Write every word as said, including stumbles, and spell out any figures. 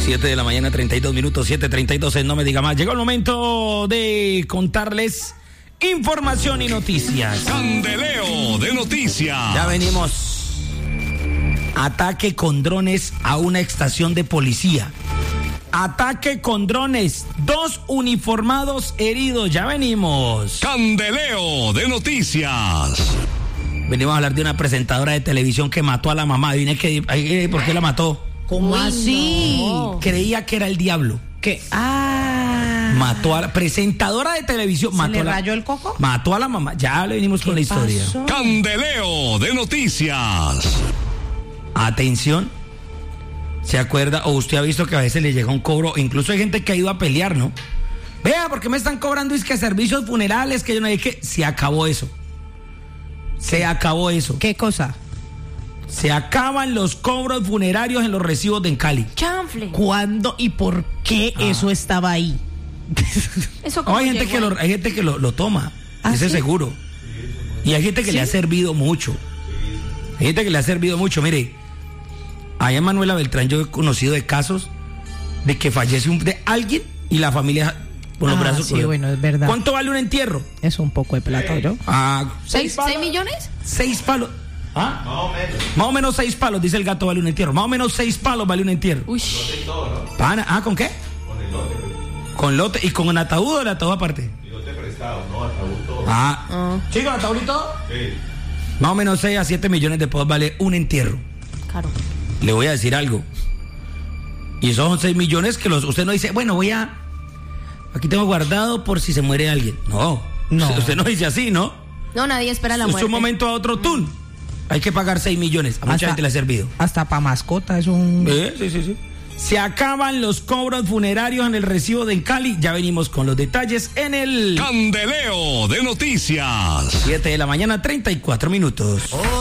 siete de la mañana, treinta y dos minutos, siete treinta y dos en No Me Diga Más. Llegó el momento de contarles información y noticias. Candeleo de noticias. Ya venimos. Ataque con drones a una estación de policía. Ataque con drones. Dos uniformados heridos. Ya venimos. Candeleo de noticias. Venimos a hablar de una presentadora de televisión que mató a la mamá. Adivine que, ¿por qué la mató? ¿Cómo Uy, así? no. Creía que era el diablo. ¿Qué? Ah. Mató a la presentadora de televisión. ¿Se mató le a la, rayó el coco? Mató a la mamá. Ya le venimos con la historia. pasó? Candeleo de noticias. Atención. ¿Se acuerda? O usted ha visto que a veces le llega un cobro. Incluso hay gente que ha ido a pelear, ¿no? Vea, ¿por qué me están cobrando? Es que servicios funerales, que yo no dije que se acabó eso. Se acabó eso. ¿Qué cosa? Se acaban los cobros funerarios en los recibos de Cali. Chanfle. ¿Cuándo y por qué Ah. eso estaba ahí? Eso No, como hay gente llegó que lo, ahí. hay gente que lo, lo toma. ¿Ah, ese sí? seguro. Y hay gente que le ha servido mucho. Hay gente que le ha servido mucho. Mire, allá en Manuela Beltrán yo he conocido de casos de que fallece un, de alguien y la familia con los Ah, brazos sí, cruzados. bueno, es verdad. ¿Cuánto vale un entierro? Es un poco de plata, ¿yo? Ah, ¿Seis, palos. ¿Seis millones? Seis palos. ¿Ah? Más o menos. Más o menos seis palos, dice el gato, vale un entierro. Más o menos seis palos vale un entierro. Uy. Pana, ¿ah, con qué? Con el lote. Con lote. ¿Y con un ataúd o el ataúd aparte? Y lote prestado, no, ataúd todo. Ah. Ah. ¿Chico, ataúd y todo? Sí. Más o menos seis a siete millones de pesos vale un entierro. Caro. Le voy a decir algo. Y esos son seis millones que los, usted no dice, bueno, voy a... Aquí tengo guardado por si se muere alguien. No. No. Usted, usted no dice así, ¿no? No, nadie espera la Es muerte. un momento a otro, tun. Hay que pagar seis millones. A mucha Hasta- gente le ha servido. Hasta para mascota es un... Eh, sí, sí, sí. Se acaban los cobros funerarios en el recibo de Cali. Ya venimos con los detalles en el Candeleo de noticias. siete de la mañana, treinta y cuatro minutos.